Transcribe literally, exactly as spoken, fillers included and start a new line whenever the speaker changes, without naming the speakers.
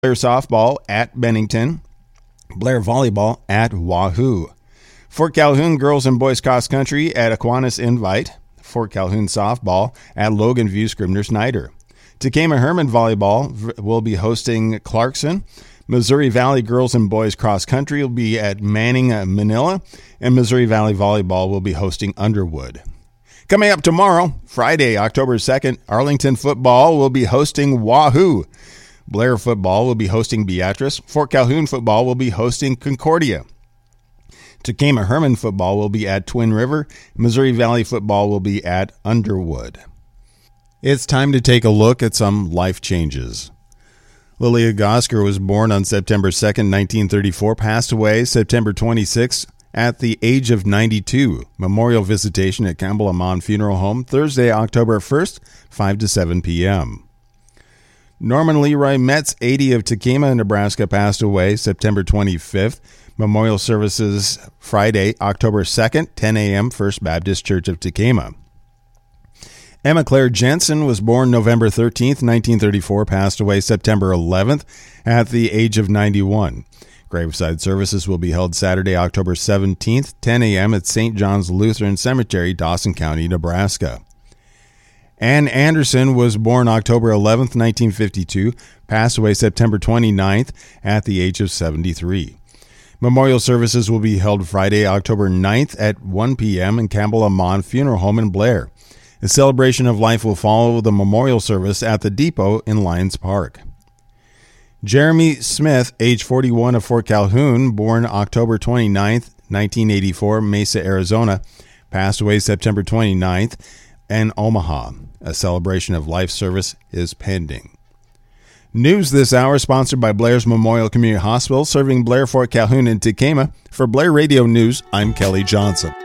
Blair softball at Bennington. Blair volleyball at Wahoo. Fort Calhoun girls and boys cross country at Aquinas Invite. Fort Calhoun softball at Logan View Scribner Snyder. Takema Herman volleyball will be hosting Clarkson. Missouri Valley girls and boys cross country will be at Manning, Manila, and Missouri Valley volleyball will be hosting Underwood. Coming up tomorrow, Friday, October second, Arlington football will be hosting Wahoo. Blair football will be hosting Beatrice. Fort Calhoun football will be hosting Concordia. Takema Herman football will be at Twin River. Missouri Valley football will be at Underwood. It's time to take a look at some life changes. Lilia Gosker was born on September second, nineteen thirty-four, passed away September twenty-sixth at the age of ninety-two. Memorial visitation at Campbell Amon Funeral Home, Thursday, October first, five to seven p.m. Norman Leroy Metz, eighty, of Takema, Nebraska, passed away September twenty-fifth. Memorial services Friday, October second, ten a.m., First Baptist Church of Takema. Emma Claire Jensen was born November thirteenth, nineteen thirty-four, passed away September eleventh at the age of ninety-one. Graveside services will be held Saturday, October seventeenth, ten a.m. at Saint John's Lutheran Cemetery, Dawson County, Nebraska. Ann Anderson was born October eleventh, nineteen fifty-two, passed away September twenty-ninth at the age of seventy-three. Memorial services will be held Friday, October ninth at one p.m. in Campbell Amon Funeral Home in Blair. A celebration of life will follow the memorial service at the depot in Lions Park. Jeremy Smith, age forty-one, of Fort Calhoun, born October twenty-ninth, nineteen eighty-four, Mesa, Arizona, passed away September twenty-ninth in Omaha. A celebration of life service is pending. News this hour sponsored by Blair's Memorial Community Hospital, serving Blair, Fort Calhoun, and Takema. For Blair Radio News, I'm Kelly Johnson.